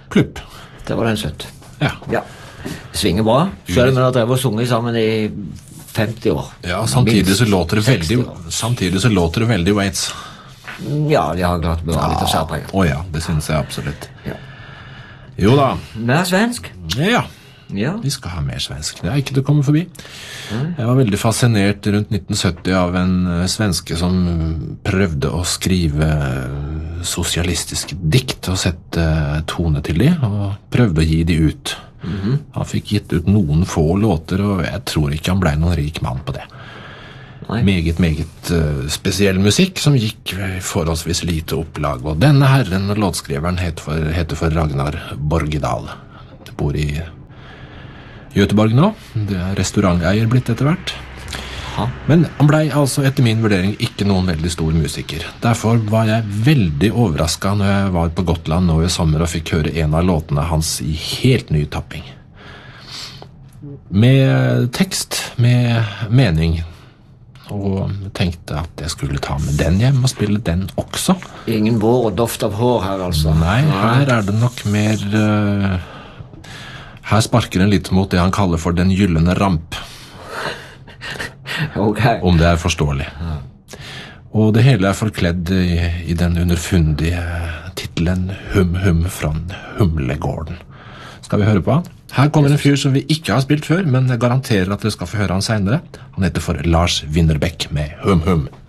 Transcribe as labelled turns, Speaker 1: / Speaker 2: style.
Speaker 1: Plupp.
Speaker 2: Det var den søtt.
Speaker 1: Ja.
Speaker 2: Ja. Svinger bra. Selv om vi har drevet og sunget sammen i 50 år.
Speaker 1: Ja, samtidig så låter det
Speaker 2: 60 år.
Speaker 1: veldig Waits.
Speaker 2: Ja, de har klart å bevare litt av særpreget.
Speaker 1: Ja, det synes jeg absolutt.
Speaker 2: Ja.
Speaker 1: Jo da.
Speaker 2: Mer svensk?
Speaker 1: Ja.
Speaker 2: Ja.
Speaker 1: Vi skal ha mer svensk. Det er ikke til å komme forbi. Jeg var veldig fascinert rundt 1970 av en svenske som prøvde å skrive sosialistiske dikt og sette tone til de, og prøvde å gi de ut. Han fikk gitt ut noen få låter, og jeg tror ikke han ble noen rik mann på det.
Speaker 2: Nei.
Speaker 1: Meget spesiell musikk som gikk forholdsvis lite opplag, og denne herren og låtskriveren heter for Ragnar Borgedal. Det bor i Göteborg nå. Det er restauranteier blitt etter hvert. Men han ble altså etter min vurdering ikke noen veldig stor musiker. Derfor var jeg veldig overrasket når jeg var på Gotland nå i sommer og fikk høre en av låtene hans i helt ny tapping. Med tekst, med mening. Og tenkte at jeg skulle ta med den hjem og spille den også.
Speaker 2: Ingen vår og doft av hår her, altså.
Speaker 1: Nei, her er det nok mer... Her sparker den litt mot det han kaller for den gyllene ramp.
Speaker 2: Okay.
Speaker 1: Om det er forståelig. Og det hele er forkledd i den underfundige titlen Hum Hum fra Humlegården. Skal vi høre på han? Her kommer en fyr som vi ikke har spilt før, men jeg garanterer at dere skal få høre han senere. Han heter for Lars Winnerbäck med Hum Hum.